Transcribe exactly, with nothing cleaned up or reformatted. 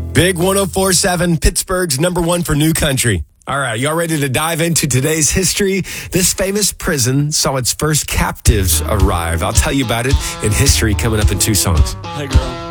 Big one oh four point seven, Pittsburgh's number one for new country. All right, y'all ready to dive into today's history? This famous prison saw its first captives arrive. I'll tell you about it in history coming up in two songs. Hey, girl.